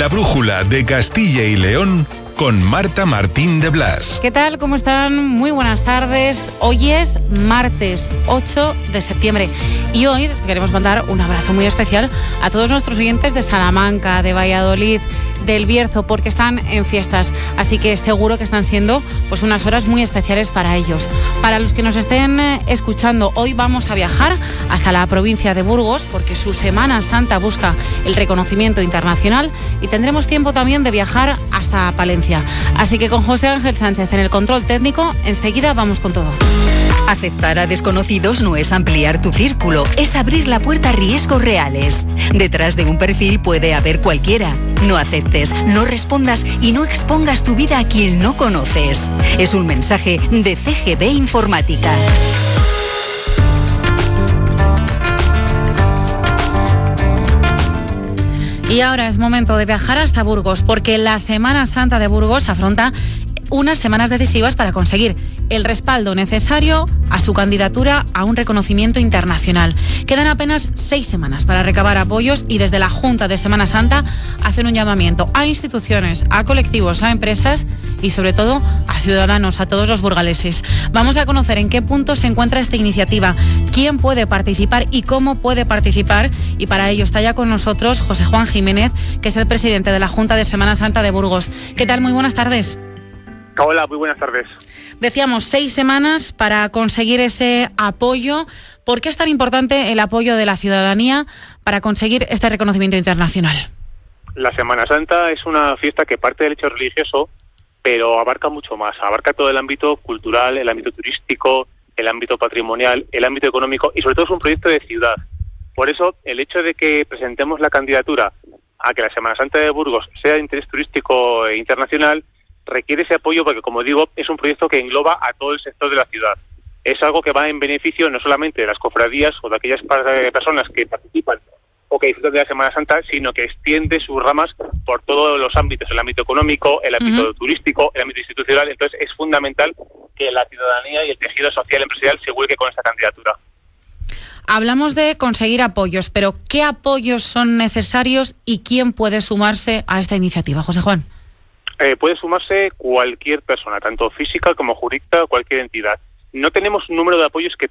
La brújula de Castilla y León con Marta Martín de Blas. ¿Qué tal? ¿Cómo están? Muy buenas tardes. Hoy es martes 8 de septiembre y hoy queremos mandar un abrazo muy especial a todos nuestros oyentes de Salamanca, de Valladolid, del Bierzo, porque están en fiestas, así que seguro que están siendo pues unas horas muy especiales para ellos. Para los que nos estén escuchando, hoy vamos a viajar hasta la provincia de Burgos porque su Semana Santa busca el reconocimiento internacional y tendremos tiempo también de viajar hasta Palencia. Así que con José Ángel Sánchez en el control técnico, enseguida vamos con todo. Aceptar a desconocidos no es ampliar tu círculo, es abrir la puerta a riesgos reales. Detrás de un perfil puede haber cualquiera. No aceptes, no respondas y no expongas tu vida a quien no conoces. Es un mensaje de CGB Informática. Y ahora es momento de viajar hasta Burgos, porque la Semana Santa de Burgos afronta unas semanas decisivas para conseguir el respaldo necesario a su candidatura a un reconocimiento internacional. Quedan apenas 6 semanas para recabar apoyos y desde la Junta de Semana Santa hacen un llamamiento a instituciones, a colectivos, a empresas y sobre todo a ciudadanos, a todos los burgaleses. Vamos a conocer en qué punto se encuentra esta iniciativa, quién puede participar y cómo puede participar, y para ello está ya con nosotros José Juan Jiménez, que es el presidente de la Junta de Semana Santa de Burgos. ¿Qué tal? Muy buenas tardes. Hola, muy buenas tardes. Decíamos 6 semanas para conseguir ese apoyo. ¿Por qué es tan importante el apoyo de la ciudadanía para conseguir este reconocimiento internacional? La Semana Santa es una fiesta que parte del hecho religioso, pero abarca mucho más. Abarca todo el ámbito cultural, el ámbito turístico, el ámbito patrimonial, el ámbito económico y sobre todo es un proyecto de ciudad. Por eso, el hecho de que presentemos la candidatura a que la Semana Santa de Burgos sea de interés turístico e internacional requiere ese apoyo porque, como digo, es un proyecto que engloba a todo el sector de la ciudad. Es algo que va en beneficio no solamente de las cofradías o de aquellas personas que participan o que disfrutan de la Semana Santa, sino que extiende sus ramas por todos los ámbitos, el ámbito económico, el ámbito turístico, el ámbito institucional. Entonces es fundamental que la ciudadanía y el tejido social empresarial se vuelque con esta candidatura. Hablamos de conseguir apoyos, pero ¿qué apoyos son necesarios y quién puede sumarse a esta iniciativa, José Juan? Puede sumarse cualquier persona, tanto física como jurídica, cualquier entidad. No tenemos un número de apoyos que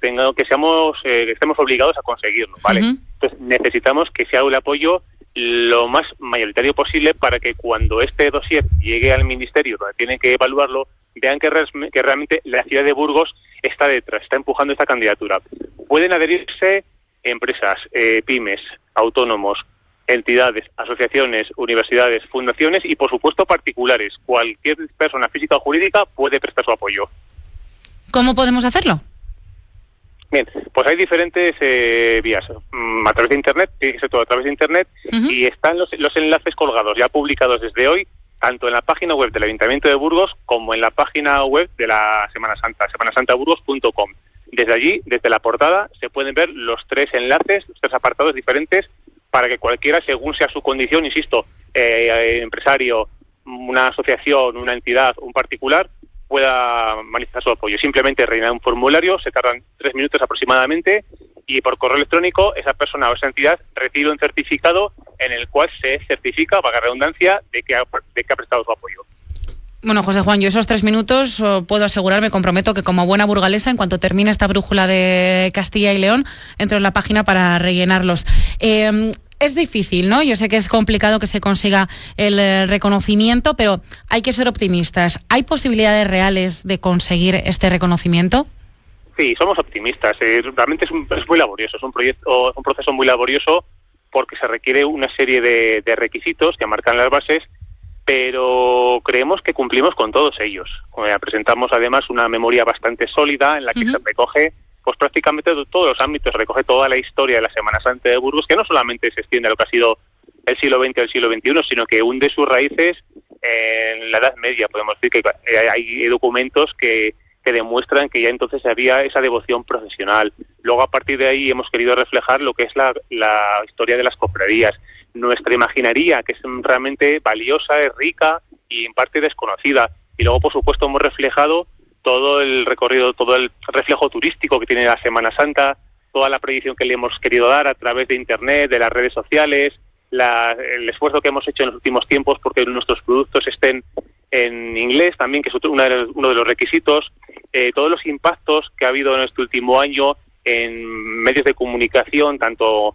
estemos obligados a conseguirlo, ¿vale? Entonces necesitamos que sea un apoyo lo más mayoritario posible para que cuando este dossier llegue al ministerio, donde tienen que evaluarlo, vean que realmente la ciudad de Burgos está detrás, está empujando esta candidatura. Pueden adherirse empresas, pymes, autónomos, entidades, asociaciones, universidades, fundaciones y, por supuesto, particulares. Cualquier persona física o jurídica puede prestar su apoyo. ¿Cómo podemos hacerlo? Bien, pues hay diferentes vías. A través de Internet, tiene que ser todo a través de Internet, y están los enlaces colgados, ya publicados desde hoy, tanto en la página web del Ayuntamiento de Burgos como en la página web de la Semana Santa, semanasantaburgos.com. Desde allí, desde la portada, se pueden ver los 3 enlaces, los 3 apartados diferentes, para que cualquiera, según sea su condición, insisto, empresario, una asociación, una entidad, un particular, pueda manifestar su apoyo. Simplemente rellenar un formulario, se tardan 3 minutos aproximadamente, y por correo electrónico esa persona o esa entidad recibe un certificado en el cual se certifica, valga la redundancia, de que ha prestado su apoyo. Bueno, José Juan, yo esos 3 minutos puedo asegurar, me comprometo que como buena burgalesa, en cuanto termine esta brújula de Castilla y León, entro en la página para rellenarlos. Es difícil, ¿no? Yo sé que es complicado que se consiga el reconocimiento, pero hay que ser optimistas. ¿Hay posibilidades reales de conseguir este reconocimiento? Sí, somos optimistas. Realmente es muy laborioso, es un proceso muy laborioso porque se requiere una serie de requisitos que marcan las bases, pero creemos que cumplimos con todos ellos. Presentamos además una memoria bastante sólida en la que se recoge pues prácticamente todos los ámbitos, recoge toda la historia de la Semana Santa de Burgos, que no solamente se extiende a lo que ha sido el siglo XX o el siglo XXI, sino que hunde sus raíces en la Edad Media. Podemos decir que hay documentos que demuestran que ya entonces había esa devoción procesional. Luego, a partir de ahí, hemos querido reflejar lo que es la historia de las cofradías. Nuestra imaginería, que es realmente valiosa, es rica y en parte desconocida. Y luego, por supuesto, hemos reflejado todo el recorrido, todo el reflejo turístico que tiene la Semana Santa, toda la predicción que le hemos querido dar a través de Internet, de las redes sociales, el esfuerzo que hemos hecho en los últimos tiempos porque nuestros productos estén en inglés también, que es uno de los requisitos, todos los impactos que ha habido en este último año en medios de comunicación, tanto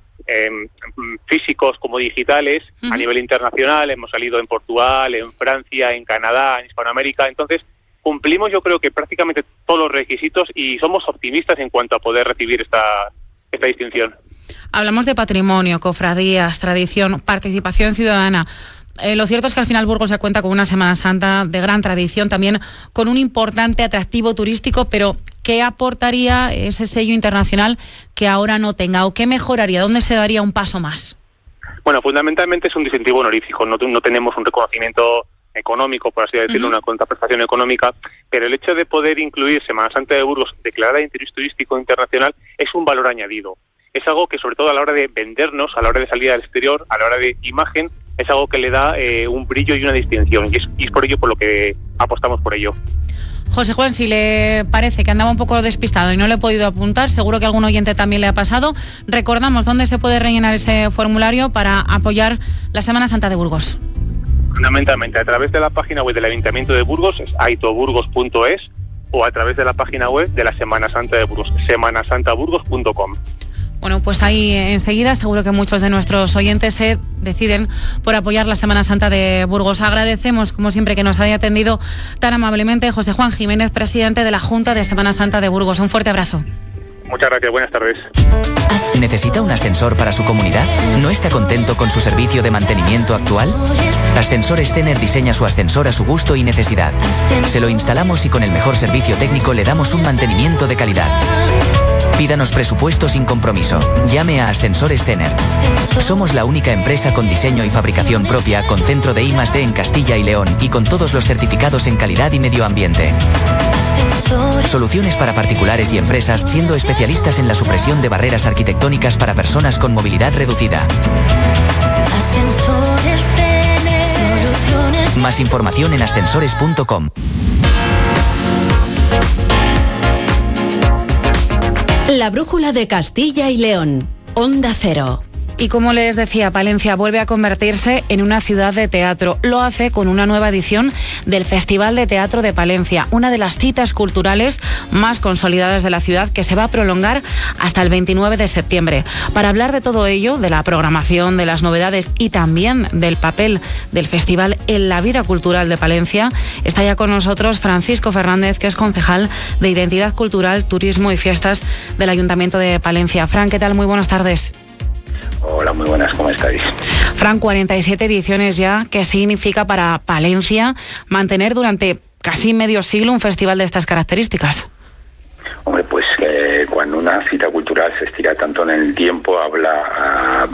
físicos como digitales, a nivel internacional. Hemos salido en Portugal, en Francia, en Canadá, en Hispanoamérica. Entonces, cumplimos yo creo que prácticamente todos los requisitos y somos optimistas en cuanto a poder recibir esta distinción. Hablamos de patrimonio, cofradías, tradición, participación ciudadana. Lo cierto es que al final Burgos ya cuenta con una Semana Santa de gran tradición, también con un importante atractivo turístico, pero ¿qué aportaría ese sello internacional que ahora no tenga? ¿O qué mejoraría? ¿Dónde se daría un paso más? Bueno, fundamentalmente es un distintivo honorífico, no tenemos un reconocimiento económico, por así decirlo, una contraprestación económica, pero el hecho de poder incluir Semana Santa de Burgos declarada de interés turístico internacional es un valor añadido. Es algo que, sobre todo a la hora de vendernos, a la hora de salir al exterior, a la hora de imagen, es algo que le da un brillo y una distinción, y es por ello por lo que apostamos por ello. José Juan, si le parece que andaba un poco despistado y no le he podido apuntar, seguro que a algún oyente también le ha pasado. Recordamos dónde se puede rellenar ese formulario para apoyar la Semana Santa de Burgos. Fundamentalmente a través de la página web del Ayuntamiento de Burgos, es aitoburgos.es, o a través de la página web de la Semana Santa de Burgos, semanasantaburgos.com. Bueno, pues ahí enseguida seguro que muchos de nuestros oyentes se deciden por apoyar la Semana Santa de Burgos. Agradecemos, como siempre, que nos haya atendido tan amablemente José Juan Jiménez, presidente de la Junta de Semana Santa de Burgos. Un fuerte abrazo. Muchas gracias, buenas tardes. ¿Necesita un ascensor para su comunidad? ¿No está contento con su servicio de mantenimiento actual? Ascensores Tener diseña su ascensor a su gusto y necesidad. Se lo instalamos y con el mejor servicio técnico le damos un mantenimiento de calidad. Pídanos presupuesto sin compromiso. Llame a Ascensores Tener. Somos la única empresa con diseño y fabricación propia, con centro de I+D en Castilla y León y con todos los certificados en calidad y medio ambiente. Soluciones para particulares y empresas, siendo especialistas en la supresión de barreras arquitectónicas para personas con movilidad reducida. Ascensores Tener. Soluciones. Más información en ascensores.com. La brújula de Castilla y León. Onda Cero. Y como les decía, Palencia vuelve a convertirse en una ciudad de teatro. Lo hace con una nueva edición del Festival de Teatro de Palencia, una de las citas culturales más consolidadas de la ciudad, que se va a prolongar hasta el 29 de septiembre. Para hablar de todo ello, de la programación, de las novedades y también del papel del festival en la vida cultural de Palencia, está ya con nosotros Francisco Fernández, que es concejal de Identidad Cultural, Turismo y Fiestas del Ayuntamiento de Palencia. Fran, ¿qué tal? Muy buenas tardes. Hola, muy buenas, ¿cómo estáis? Fran, 47 ediciones ya. ¿Qué significa para Palencia mantener durante casi medio siglo un festival de estas características? Hombre, pues cuando una cita cultural se estira tanto en el tiempo, habla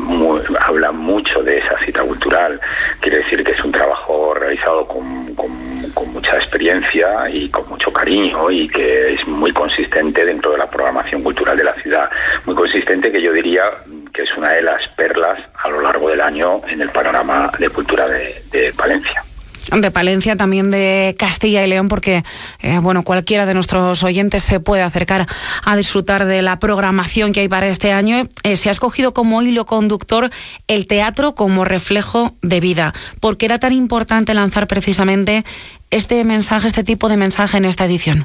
mucho de esa cita cultural. Quiere decir que es un trabajo realizado con mucha experiencia y con mucho cariño, y que es muy consistente dentro de la programación cultural de la ciudad. Muy consistente, que yo diría que es una de las perlas a lo largo del año en el panorama de cultura de Palencia. De Palencia, también de Castilla y León, porque cualquiera de nuestros oyentes se puede acercar a disfrutar de la programación que hay para este año. Se ha escogido como hilo conductor el teatro como reflejo de vida. ¿Por qué era tan importante lanzar precisamente este tipo de mensaje en esta edición?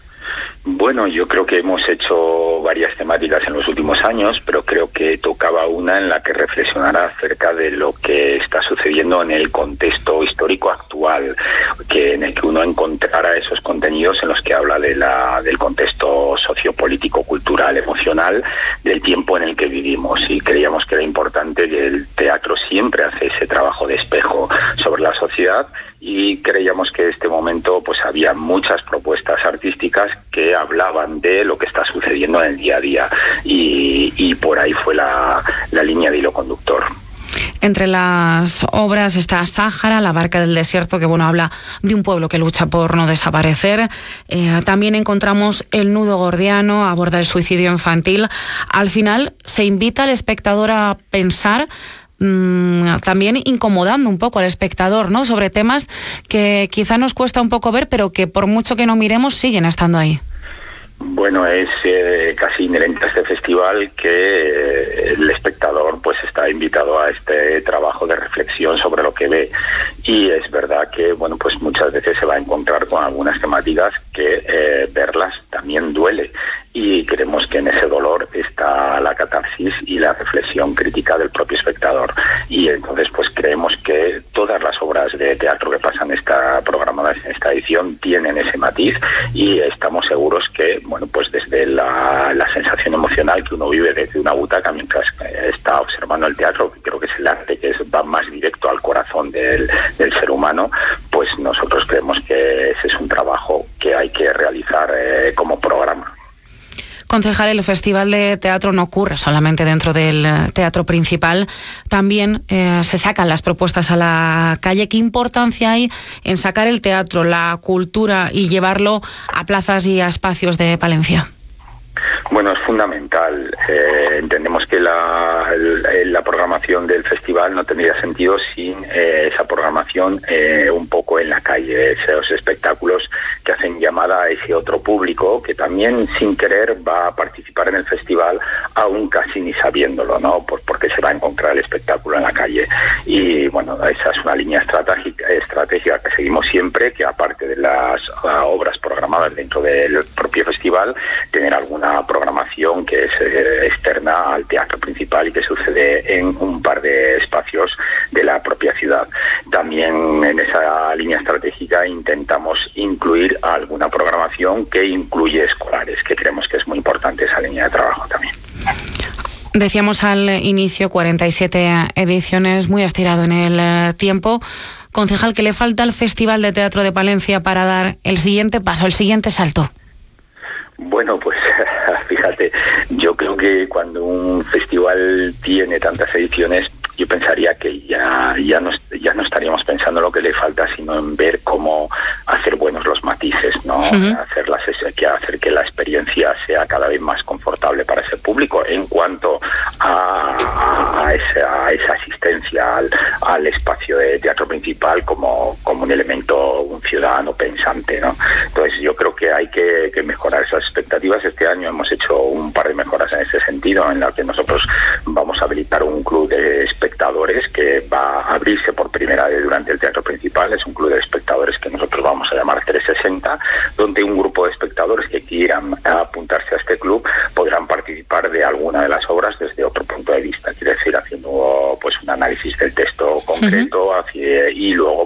Bueno, yo creo que hemos hecho varias temáticas en los últimos años, pero creo que tocaba una en la que reflexionara acerca de lo que está sucediendo en el contexto histórico actual, en el que uno encontrara esos contenidos en los que habla del contexto sociopolítico, cultural, emocional, del tiempo en el que vivimos. Y creíamos que era importante que el teatro siempre hace ese trabajo de espejo sobre la sociedad, y creíamos que en este momento pues había muchas propuestas artísticas que hablaban de lo que está sucediendo en el día a día, y por ahí fue la línea de hilo conductor. Entre las obras está Sáhara, la barca del desierto, que habla de un pueblo que lucha por no desaparecer. También encontramos El nudo gordiano, aborda el suicidio infantil. Al final se invita al espectador a pensar, también incomodando un poco al espectador, ¿no?, sobre temas que quizá nos cuesta un poco ver, pero que por mucho que no miremos siguen estando ahí. Bueno, es casi inherente a este festival que el espectador pues está invitado a este trabajo de reflexión sobre lo que ve, y es verdad que bueno, pues muchas veces se va a encontrar con algunas temáticas que verlas también duele, y creemos que en ese dolor está la catarsis y la reflexión crítica del propio espectador, y entonces pues creemos que todas las obras de teatro que pasan programadas en esta edición tienen ese matiz, y estamos seguros que bueno, pues desde la sensación emocional que uno vive desde una butaca mientras está observando el teatro, que creo que es el arte que va más directo al corazón del ser humano, pues nosotros creemos que ese es un trabajo que hay que realizar como programa. Concejal, el Festival de Teatro no ocurre solamente dentro del teatro principal, también se sacan las propuestas a la calle. ¿Qué importancia hay en sacar el teatro, la cultura y llevarlo a plazas y a espacios de Palencia? Bueno, es fundamental. Entendemos que la programación del festival no tendría sentido sin esa programación un poco en la calle, esos espectáculos que hacen llamada a ese otro público que también sin querer va a participar en el festival, aún casi ni sabiéndolo, ¿no? Porque se va a encontrar el espectáculo en la calle. Y bueno, esa es una línea estratégica que seguimos siempre, que aparte de las obras programadas dentro del propio festival, tener alguna programación que es externa al teatro principal y que sucede en un par de espacios de la propia ciudad. También en esa línea estratégica intentamos incluir alguna programación que incluye escolares, que creemos que es muy importante esa línea de trabajo también. Decíamos al inicio 47 ediciones, muy estirado en el tiempo. Concejal, ¿qué le falta al Festival de Teatro de Palencia para dar el siguiente paso, el siguiente salto? Bueno, pues fíjate, yo creo que cuando un festival tiene tantas ediciones, yo pensaría que ya no estaríamos pensando en lo que le falta, sino en ver cómo hacer buenos los matices, ¿no? Uh-huh. Hacer que la experiencia sea cada vez más confortable para ese público en cuanto a esa asistencia al espacio de teatro principal como un elemento, un ciudadano pensante, ¿no? Entonces yo creo que hay que mejorar esas expectativas. Este año hemos hecho un par de mejoras en ese sentido, en la que nosotros vamos a habilitar un club de espectadores que va a abrirse por primera vez durante el teatro principal. Es un club de espectadores que nosotros vamos a llamar 360, donde un grupo de espectadores que quieran apuntarse a este club podrán participar de alguna de las obras desde otro punto de vista, quiere decir haciendo pues un análisis del texto concreto, uh-huh, y luego